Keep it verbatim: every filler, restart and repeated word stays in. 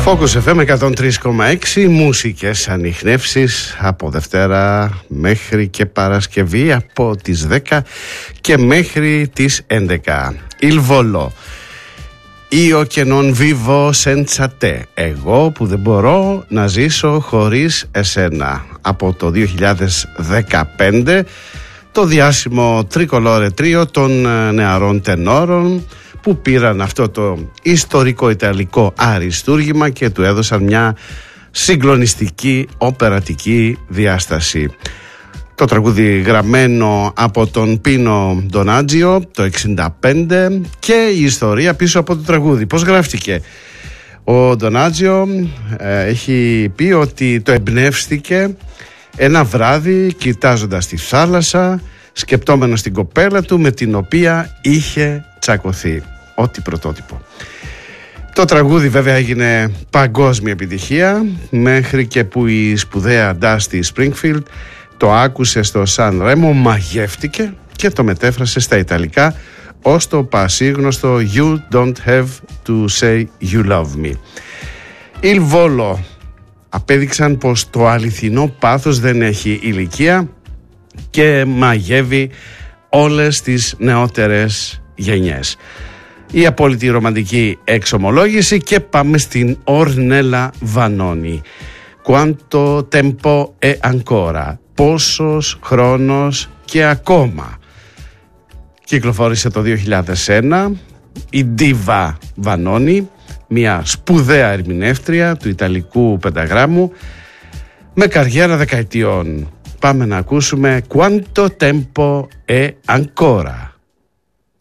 Focus εφ εμ εκατόν τρία κόμμα έξι, μουσικές ανιχνεύσεις από Δευτέρα μέχρι και Παρασκευή από τις δέκα και μέχρι τις έντεκα. Il Volo. Io che non vivo senza te. Εγώ που δεν μπορώ να ζήσω χωρίς εσένα. Από το δύο χιλιάδες δεκαπέντε, το διάσημο τρικολόρε τρίο των νεαρών τενόρων, που πήραν αυτό το ιστορικό ιταλικό αριστούργημα και του έδωσαν μια συγκλονιστική οπερατική διάσταση. Το τραγούδι γραμμένο από τον Πίνο Ντονάτζιο το εξήντα πέντε και η ιστορία πίσω από το τραγούδι. Πώς γράφτηκε? Ο Ντονάτζιο ε, έχει πει ότι το εμπνεύστηκε ένα βράδυ κοιτάζοντας τη θάλασσα, σκεπτόμενος την κοπέλα του με την οποία είχε τσακωθεί. Ό,τι πρωτότυπο. Το τραγούδι βέβαια έγινε παγκόσμια επιτυχία, μέχρι και που η σπουδαία Dusty Springfield το άκουσε στο Σαν Ρέμο, μαγεύτηκε και το μετέφρασε στα Ιταλικά ως το πασίγνωστο You don't have to say you love me. Il Volo απέδειξαν πως το αληθινό πάθος δεν έχει ηλικία και μαγεύει όλες τις νεότερες γενιές. Η απόλυτη ρομαντική εξομολόγηση και πάμε στην Ορνέλα Βανόνι. Quanto tempo è ancora? Πόσος χρόνος και ακόμα? Κυκλοφόρησε το δύο χιλιάδες ένα η Diva Βανόνι, μια σπουδαία ερμηνεύτρια του Ιταλικού πενταγράμμου με καριέρα δεκαετιών. Πάμε να ακούσουμε Quanto tempo è ancora.